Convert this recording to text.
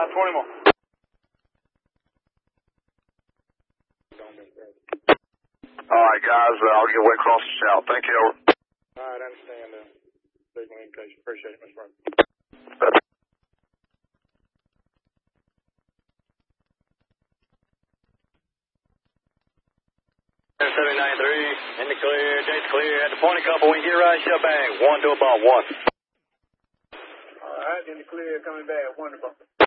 20 more. Alright, guys, I'll get way across the south. Thank you, over. Alright, I understand signal indication. Appreciate it, Mr. Murphy. 793, in the clear, Jade's clear, at the point of couple, we get right, shut bang, 1 to about 1. Alright, in the clear, coming back, 1 to about.